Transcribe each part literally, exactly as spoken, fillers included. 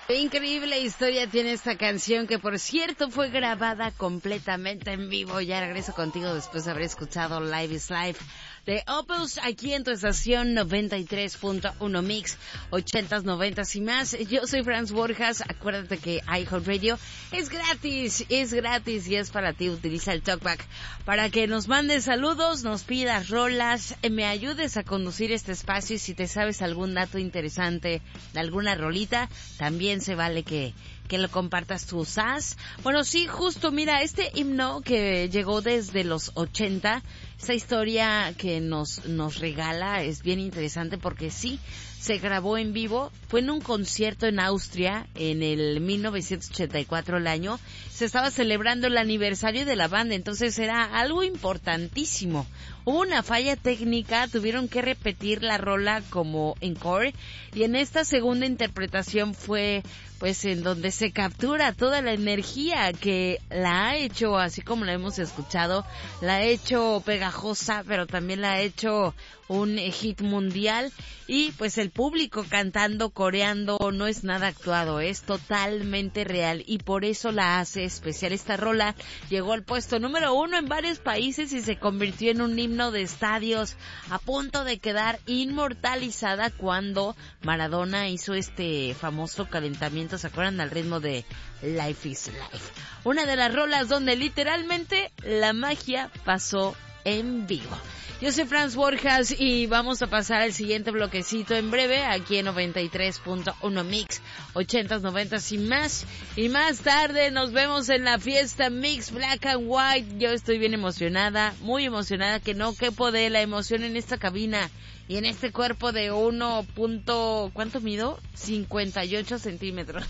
Qué increíble historia tiene esta canción, que por cierto fue grabada completamente en vivo. Ya regreso contigo después de haber escuchado Live is Life de Opus aquí en tu estación noventa y tres punto uno Mix, ochentas, noventas y más. Yo soy Franz Borjas. Acuérdate que iHeartRadio es gratis, es gratis y es para ti. Utiliza el TalkBack para que nos mandes saludos, nos pidas rolas, me ayudes a conducir este espacio, y si te sabes algún dato interesante de alguna rolita, también se vale que que lo compartas tú, ¿sabes? Bueno, sí, justo, mira, este himno que llegó desde los ochenta, esta historia que nos nos regala es bien interesante porque sí, se grabó en vivo, fue en un concierto en Austria en el mil novecientos ochenta y cuatro, el año, se estaba celebrando el aniversario de la banda, entonces era algo importantísimo. Hubo una falla técnica, tuvieron que repetir la rola como encore, y en esta segunda interpretación fue pues en donde se captura toda la energía que la ha hecho, así como la hemos escuchado, la ha hecho pegajosa, pero también la ha hecho un hit mundial, y pues el público cantando, coreando, no es nada actuado, es totalmente real, y por eso la hace especial. Esta rola llegó al puesto número uno en varios países y se convirtió en un himno de estadios, a punto de quedar inmortalizada cuando Maradona hizo este famoso calentamiento, ¿se acuerdan? Al ritmo de Life is Life, una de las rolas donde literalmente la magia pasó en vivo. Yo soy Franz Borjas y vamos a pasar al siguiente bloquecito en breve aquí en noventa y tres punto uno Mix, ochentas, noventas y más. Y más tarde nos vemos en la fiesta Mix Black and White. Yo estoy bien emocionada, muy emocionada, que no quepo de la emoción en esta cabina y en este cuerpo de uno. ¿Cuánto mido? cincuenta y ocho centímetros.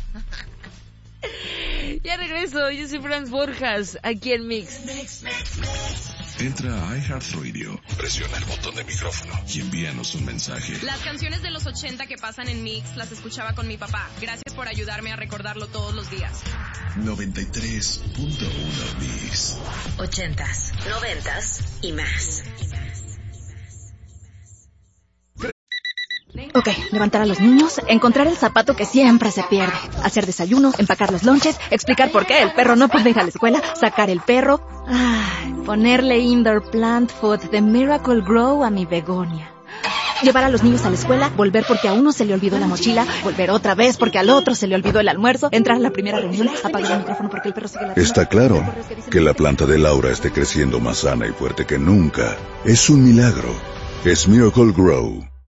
Ya regreso, yo soy Franz Borjas aquí en Mix. Mix, Mix, Mix. Entra a iHeartRadio, presiona el botón de micrófono y envíanos un mensaje. Las canciones de los ochenta que pasan en Mix las escuchaba con mi papá. Gracias por ayudarme a recordarlo todos los días. noventa y tres punto uno Mix. Ochentas, noventas y más. Ok, levantar a los niños, encontrar el zapato que siempre se pierde, hacer desayuno, empacar los lonches, explicar por qué el perro no puede ir a la escuela, sacar el perro, ay, ponerle indoor plant food de Miracle Grow a mi begonia. Llevar a los niños a la escuela, volver porque a uno se le olvidó la mochila, volver otra vez porque al otro se le olvidó el almuerzo, entrar a la primera reunión, apagar el micrófono porque el perro sigue la... Está claro que la planta de Laura esté creciendo más sana y fuerte que nunca. Es un milagro. Es Miracle Grow.